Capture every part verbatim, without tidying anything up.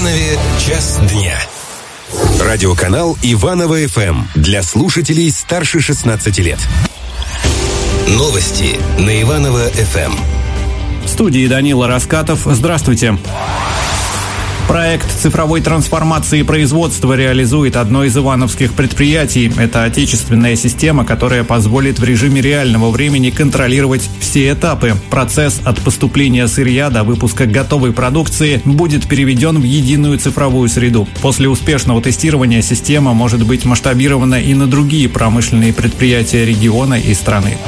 Иванове «Час дня». Радиоканал Иваново эф эм для слушателей старше шестнадцати лет. Новости на Иваново эф эм. В студии Данила Раскатов. Здравствуйте. Проект цифровой трансформации производства реализует одно из ивановских предприятий. Это отечественная система, которая позволит в режиме реального времени контролировать все этапы. Процесс от поступления сырья до выпуска готовой продукции будет переведен в единую цифровую среду. После успешного тестирования система может быть масштабирована и на другие промышленные предприятия региона и страны.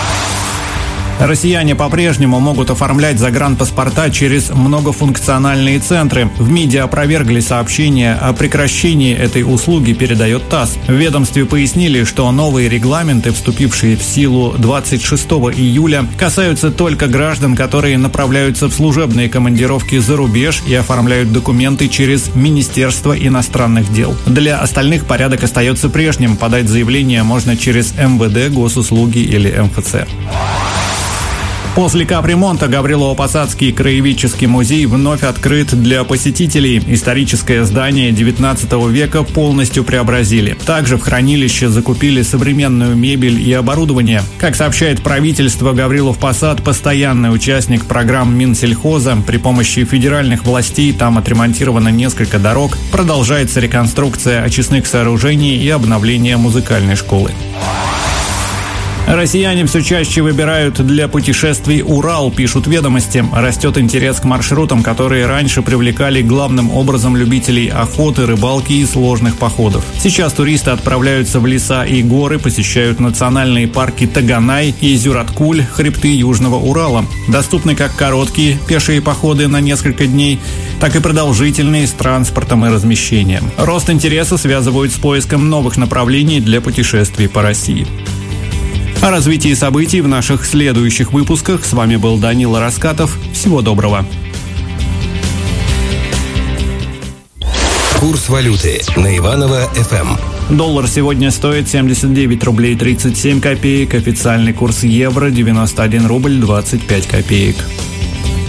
Россияне по-прежнему могут оформлять загранпаспорта через многофункциональные центры. В МИДе опровергли сообщение о прекращении этой услуги, передает ТАСС. В ведомстве пояснили, что новые регламенты, вступившие в силу двадцать шестого июля, касаются только граждан, которые направляются в служебные командировки за рубеж и оформляют документы через Министерство иностранных дел. Для остальных порядок остается прежним. Подать заявление можно через эм вэ дэ, госуслуги или эм эф цэ. После капремонта Гаврилово-Посадский краеведческий музей вновь открыт для посетителей. Историческое здание девятнадцатого века полностью преобразили. Также в хранилище закупили современную мебель и оборудование. Как сообщает правительство, Гаврилов-Посад – постоянный участник программ Минсельхоза. При помощи федеральных властей там отремонтировано несколько дорог, продолжается реконструкция очистных сооружений и обновление музыкальной школы. Россияне все чаще выбирают для путешествий Урал, пишут ведомости. Растет интерес к маршрутам, которые раньше привлекали главным образом любителей охоты, рыбалки и сложных походов. Сейчас туристы отправляются в леса и горы, посещают национальные парки Таганай и Зюраткуль, хребты Южного Урала. Доступны как короткие пешие походы на несколько дней, так и продолжительные с транспортом и размещением. Рост интереса связывают с поиском новых направлений для путешествий по России. О развитии событий в наших следующих выпусках. С вами был Данила Раскатов. Всего доброго. Курс валюты на Иваново эф эм. Доллар сегодня стоит семьдесят девять рублей тридцать семь копеек. Официальный курс евро девяносто один рубль двадцать пять копеек.